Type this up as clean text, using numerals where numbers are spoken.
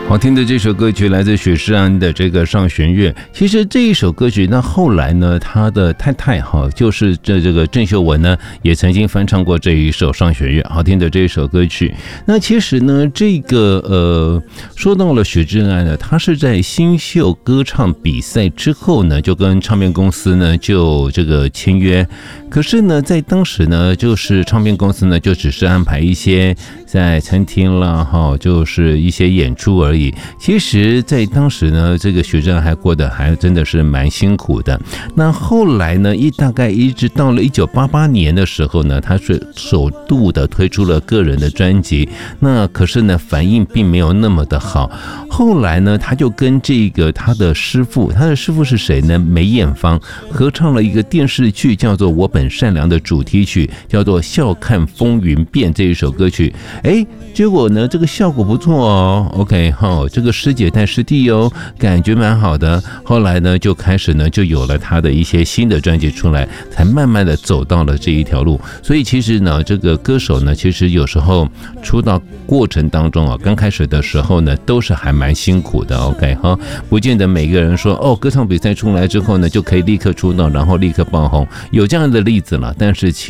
好听的这首歌曲来自许世安的这个上弦月。其实这一首歌曲，那后来呢，他的太太就是这个郑秀文呢，也曾经翻唱过这一首上弦月。好听的这一首歌曲。那其实呢，这个说到了许志安呢，他是在新秀歌唱比赛之后呢，就跟唱片公司呢就这个签约。可是呢，在当时呢，就是唱片公司呢就只是安排一些在餐厅啦，就是一些演出而已。其实在当时呢，这个许志安还过得还真的是蛮辛苦的。那后来呢，大概一直到了1988年的时候呢，他是首度的推出了个人的专辑。那可是呢，反应并没有那么的好。后来呢，他就跟这个他的师傅是谁呢？梅艳芳合唱了一个电视剧，叫做《我本善良》的主题曲，叫做《笑看风云变》这一首歌曲。结果呢，这个效果不错哦。OK， 这个师姐带师弟哦，感觉蛮好的。后来呢，就开始呢，就有了他的一些新的专辑出来，才慢慢的走到了这一条路。所以其实呢，这个歌手呢，其实有时候出道过程当中啊，刚开始的时候呢，都是还蛮辛苦的。OK， 不见得每个人说歌唱比赛出来之后呢，就可以立刻出道，然后立刻爆红，有这样的例子了。但是